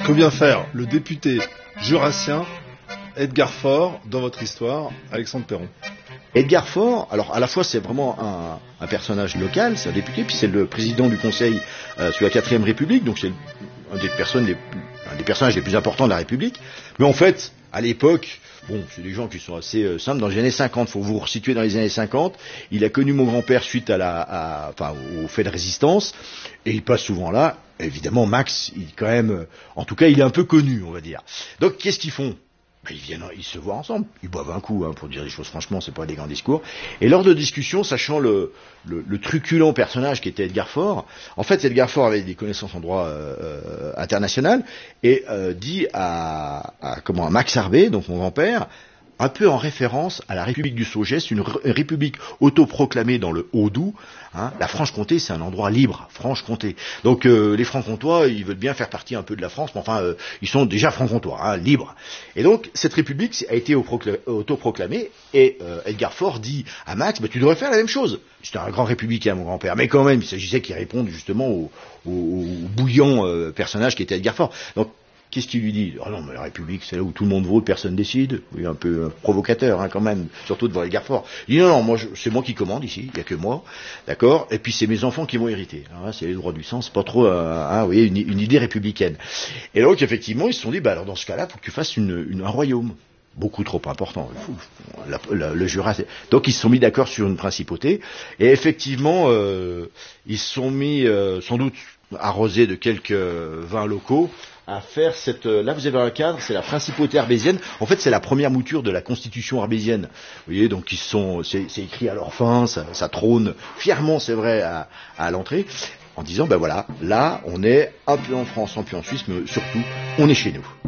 Que vient faire le député jurassien Edgar Faure dans votre histoire, Alexandre Perron? Edgar Faure, alors à la fois c'est vraiment un personnage local, c'est un député, puis c'est le président du Conseil sous la 4ème République, donc c'est un des personnages les plus importants de la République. Mais en fait, à l'époque, bon, c'est des gens qui sont assez simples. Dans les années 50, faut vous resituer dans les années 50. Il a connu mon grand-père suite au fait de résistance, et il passe souvent là. Évidemment, Max, en tout cas, il est un peu connu, on va dire. Donc, qu'est-ce qu'ils font? Ils se voient ensemble, ils boivent un coup, pour dire les choses franchement, c'est pas des grands discours. Et lors de discussions, sachant le truculent personnage qui était Edgar Faure, en fait, Edgar Faure avait des connaissances en droit international et dit à Max Arbé, donc mon grand-père, un peu en référence à la République du Saugest, une république autoproclamée dans le Haut-Doubs. La Franche-Comté, c'est un endroit libre, Franche-Comté. Donc les Francs-Comtois, ils veulent bien faire partie un peu de la France, mais enfin, ils sont déjà Francs-Comtois, libres. Et donc, cette république a été autoproclamée, et Edgar Faure dit à Max, tu devrais faire la même chose. C'était un grand républicain, mon grand-père, mais quand même, il s'agissait qu'il réponde justement au bouillant personnage qui était Edgar Faure. Donc, qu'est-ce qu'il lui dit? Oh non, mais la République, c'est là où tout le monde vote, personne décide. Oui, un peu provocateur, quand même, surtout devant Edgar Faure. Il dit non, c'est moi qui commande ici, il n'y a que moi, d'accord? Et puis c'est mes enfants qui vont hériter. Alors là, c'est les droits du sang, c'est pas trop, vous voyez, une idée républicaine. Et donc, effectivement, ils se sont dit, alors dans ce cas-là, faut que tu fasses un royaume. Beaucoup trop important, le Jura. Donc ils se sont mis d'accord sur une principauté, et effectivement, ils se sont mis, sans doute arrosés de quelques vins locaux, à faire là vous avez un cadre, c'est la principauté arbésienne. En fait, c'est la première mouture de la constitution arbésienne. Vous voyez, donc c'est écrit à leur fin, ça trône fièrement, c'est vrai, à l'entrée, en disant, voilà, là, on est un peu en France, un peu en Suisse, mais surtout, on est chez nous.